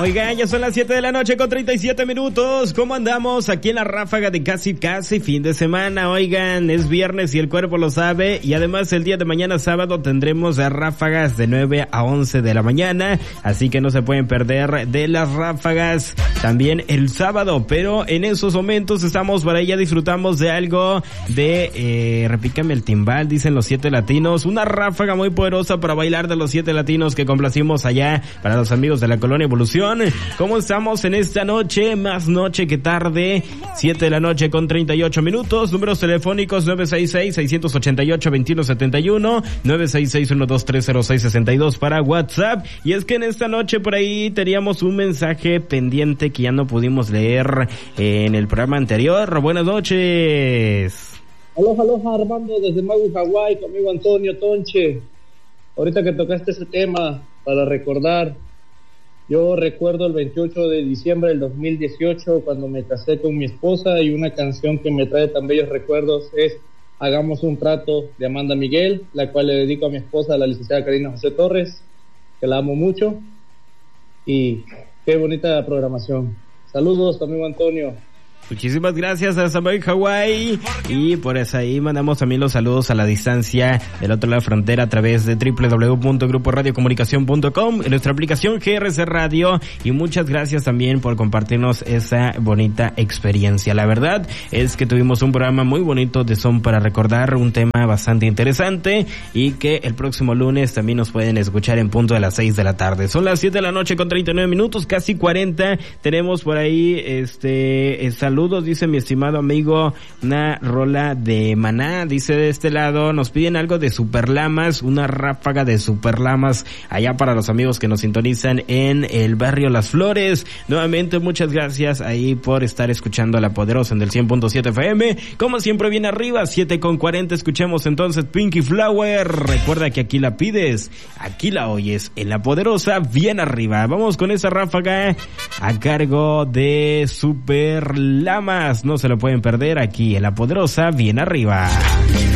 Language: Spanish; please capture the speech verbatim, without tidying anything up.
Oigan, ya son las siete de la noche con treinta y siete minutos. ¿Cómo andamos aquí en la ráfaga de casi casi fin de semana? Oigan, es viernes y el cuerpo lo sabe. Y además el día de mañana sábado tendremos ráfagas de nueve a once de la mañana. Así que no se pueden perder de las ráfagas también el sábado. Pero en esos momentos estamos por ahí, ya disfrutamos de algo de, eh, repícame el timbal, dicen los siete latinos. Una ráfaga muy poderosa para bailar de los siete latinos que complacimos allá para los amigos de la Colonia Evolución. ¿Cómo estamos en esta noche? Más noche que tarde, siete de la noche con treinta y ocho minutos. Números telefónicos nueve seis seis, seis ocho ocho, dos uno siete uno, nueve seis seis, uno dos tres cero seis seis dos para WhatsApp. Y es que en esta noche por ahí teníamos un mensaje pendiente que ya no pudimos leer en el programa anterior. Buenas noches. Aloha, aloha, Armando, desde Maui, Hawái, conmigo Antonio Tonche. Ahorita que tocaste ese tema, para recordar, yo recuerdo el veintiocho de diciembre del dos mil dieciocho, cuando me casé con mi esposa, y una canción que me trae tan bellos recuerdos es Hagamos un trato, de Amanda Miguel, la cual le dedico a mi esposa, la licenciada Karina José Torres, que la amo mucho, y qué bonita programación. Saludos, amigo Antonio. Muchísimas gracias a Samuel Hawái, y por eso ahí mandamos también los saludos a la distancia del otro lado de la frontera a través de doble u doble u doble u punto grupo radio comunicación punto com, en nuestra aplicación G R C Radio, y muchas gracias también por compartirnos esa bonita experiencia. La verdad es que tuvimos un programa muy bonito de Son para Recordar, un tema bastante interesante, y que el próximo lunes también nos pueden escuchar en punto de las seis de la tarde. Son las siete de la noche con treinta y nueve minutos, casi cuarenta. Tenemos por ahí este esta saludos, dice mi estimado amigo, una rola de Maná, dice de este lado, nos piden algo de Superlamas, una ráfaga de Superlamas allá para los amigos que nos sintonizan en el barrio Las Flores. Nuevamente muchas gracias ahí por estar escuchando a La Poderosa en el cien punto siete F M, como siempre bien arriba, siete con cuarenta, escuchemos entonces Pinky Flower. Recuerda que aquí la pides, aquí la oyes, en La Poderosa bien arriba. Vamos con esa ráfaga a cargo de Superlamas. No se lo pueden perder aquí en La Poderosa bien arriba.